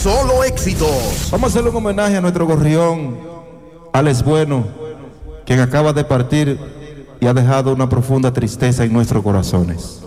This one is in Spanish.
solo éxitos. Vamos a hacerle un homenaje a nuestro gorrión, Alex Bueno, quien acaba de partir y ha dejado una profunda tristeza en nuestros corazones.